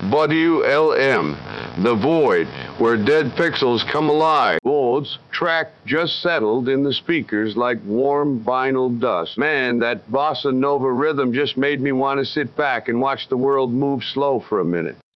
WLM, The Void, where dead pixels come alive. Gold's track just settled in the speakers like warm vinyl dust. Man, that bossa nova rhythm just made me want to sit back and watch the world move slow for a minute.